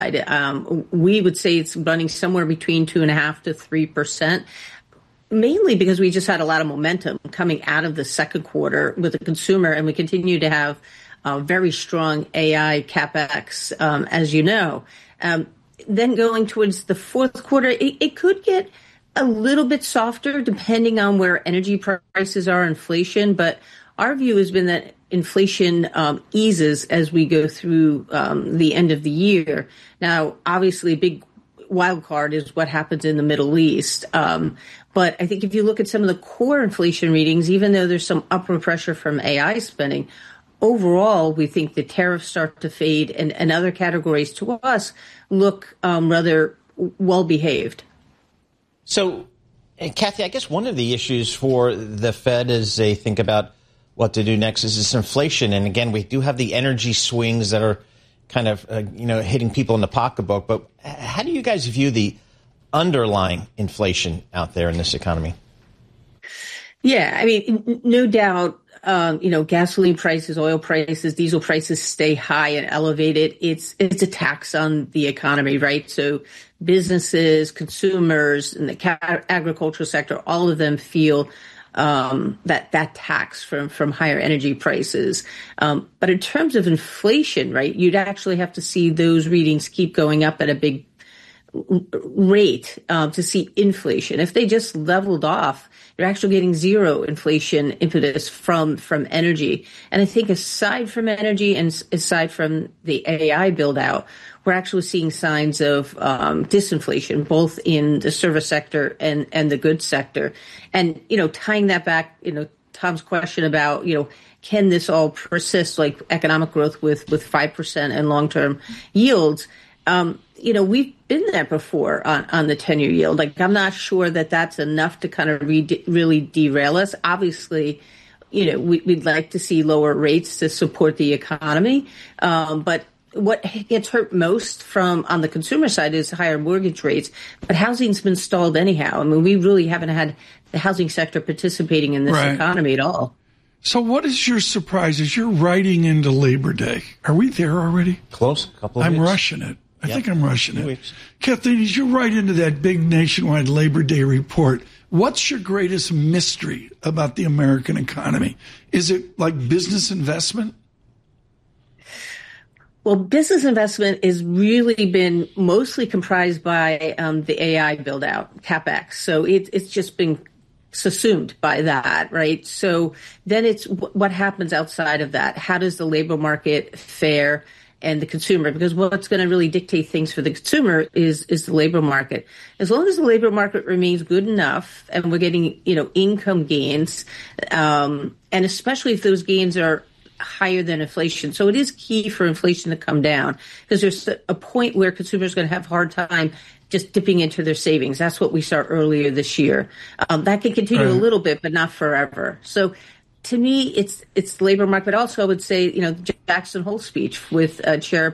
we would say it's running somewhere between 2.5% to 3%. Mainly because we just had a lot of momentum coming out of the second quarter with the consumer, and we continue to have very strong AI CapEx, as you know. Then going towards the fourth quarter, it could get a little bit softer depending on where energy prices are, inflation. But our view has been that inflation eases as we go through the end of the year. Now, obviously, a big wild card is what happens in the Middle East. But I think if you look at some of the core inflation readings, even though there's some upward pressure from AI spending, overall, we think the tariffs start to fade and other categories to us look rather well behaved. So, Kathy, I guess one of the issues for the Fed as they think about what to do next is this inflation. And again, we do have the energy swings that are kind of, hitting people in the pocketbook. But how do you guys view the underlying inflation out there in this economy? Yeah, I mean, no doubt, gasoline prices, oil prices, diesel prices stay high and elevated. It's a tax on the economy, right? So businesses, consumers, and the agricultural sector, all of them feel that tax from higher energy prices. But in terms of inflation, right, you'd actually have to see those readings keep going up at a big rate to see inflation. If they just leveled off, you're actually getting zero inflation impetus from energy. And I think aside from energy and aside from the AI build out, we're actually seeing signs of disinflation, both in the service sector and the goods sector. And, tying that back, Tom's question about, can this all persist, like economic growth with 5% and long-term yields? We've been there before on the 10-year yield. Like, I'm not sure that that's enough to kind of really derail us. Obviously, we'd like to see lower rates to support the economy. But what gets hurt most on the consumer side is higher mortgage rates. But housing's been stalled anyhow. I mean, we really haven't had the housing sector participating in this economy at all. So what is your surprise as you're riding into Labor Day? Are we there already? Close, a couple of weeks. I'm rushing it. I think I'm rushing it. Kathleen, as you right into that big nationwide Labor Day report, what's your greatest mystery about the American economy? Is it like business investment? Well, business investment has really been mostly comprised by the AI build out, CapEx. So it's just been subsumed by that, right? So then it's what happens outside of that. How does the labor market fare? And the consumer, because what's going to really dictate things for the consumer is the labor market. As long as the labor market remains good enough and we're getting, income gains, and especially if those gains are higher than inflation. So it is key for inflation to come down because there's a point where consumers are going to have a hard time just dipping into their savings. That's what we saw earlier this year. That can continue a little bit, but not forever. So to me, it's the labor market. Also, I would say, Jackson Hole speech with Chair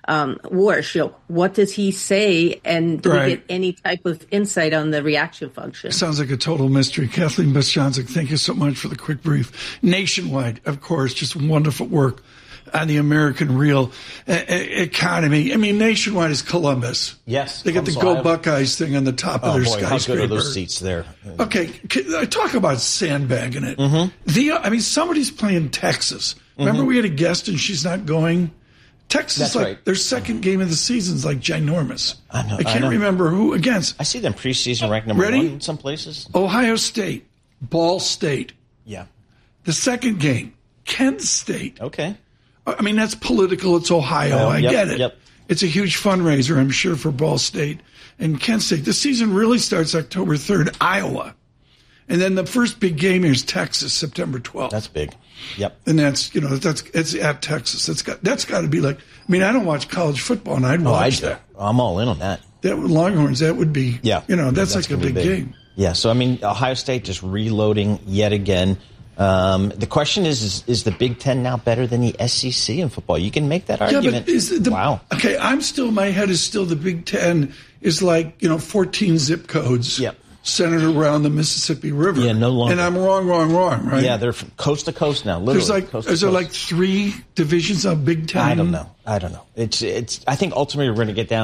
Warsh. What does he say, and do we get any type of insight on the reaction function? Sounds like a total mystery. Kathleen Bostjancic, thank you so much for the quick brief. Nationwide, of course, just wonderful work on the American real economy. I mean, Nationwide is Columbus. Yes. They got the Go Buckeyes thing on the top of their skyscraper. How good are those seats there? Okay, I talk about sandbagging it. Mm-hmm. Somebody's playing Texas. Remember we had a guest and she's not going? Texas, That's their second game of the season is like ginormous. I can't remember who against. I see them preseason ranked number 1 in some places. Ohio State, Ball State. Yeah. The second game, Kent State. Okay. I mean, that's political. It's Ohio. I get it. Yep. It's a huge fundraiser, I'm sure, for Ball State and Kent State. The season really starts October 3rd, Iowa. And then the first big game here is Texas, September 12th. That's big. Yep. And it's at Texas. That's got to be like, I mean, I don't watch college football, and I'd watch that. I'm all in on that. That would Longhorns, that would be, that's like a big game. Yeah, so, I mean, Ohio State just reloading yet again. The question is the Big Ten now better than the SEC in football? You can make that argument. Wow. Okay, my head is still the Big Ten is like, 14 zip codes. Yep. centered around the Mississippi River. Yeah, no longer. And I'm wrong, right? Yeah, they're from coast to coast now. Literally, is there like 3 divisions of Big Ten? I don't know. It's. I think ultimately we're going to get down